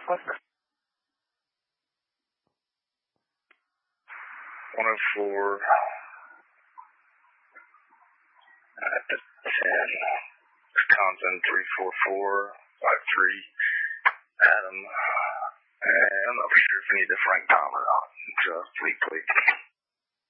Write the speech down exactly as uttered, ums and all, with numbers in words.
one oh four. At the ten. Wisconsin three four four five three. Adam. And I'm not sure if I need to Frank Palmer. Just fleet, please.